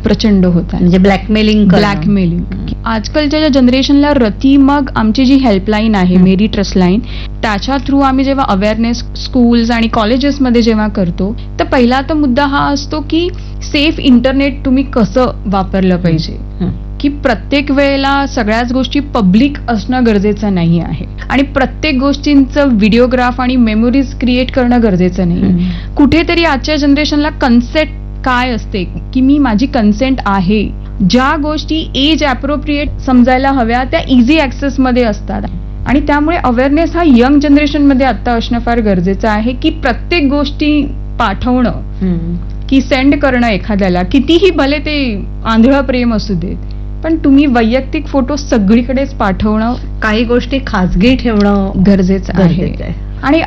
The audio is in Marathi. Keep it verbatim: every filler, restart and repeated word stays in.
प्रचंड होत आहे. म्हणजे ब्लॅकमेलिंग ब्लॅकमेलिंग आजकालच्या ज्या जनरेशनला रती, मग आमची जी हेल्पलाईन आहे मेरी ट्रस्ट लाईन, त्याच्या थ्रू आम्ही जेव्हा अवेअरनेस स्कूल्स आणि कॉलेजेसमध्ये जेव्हा करतो, तर पहिला तर मुद्दा हा असतो की सेफ इंटरनेट तुम्ही कसं वापरलं पाहिजे, की प्रत्येक वेळेला सगळ्याच गोष्टी पब्लिक असणं गरजेचं नाही आहे आणि प्रत्येक गोष्टींचं व्हिडिओग्राफ आणि मेमोरीज क्रिएट करणं गरजेचं नाही. कुठेतरी आजच्या जनरेशनला कन्सेंट काय असते, की मी माझी कन्सेंट आहे, ज्या गोष्टी एज अप्रोप्रिएट समजायला हव्या त्या इझी ऍक्सेसमध्ये असतात आणि त्यामुळे अवेअरनेस हा यंग जनरेशनमध्ये आता असणं फार गरजेचं आहे, की प्रत्येक गोष्टी पाठवणं की सेंड करणं एखाद्याला, कितीही भले ते आंधळं प्रेम असू देत, पण तुम्ही वैयक्तिक फोटो सगळीकडेच पाठवणं, काही गोष्टी खाजगी ठेवणं गरजेचं आहे. आणि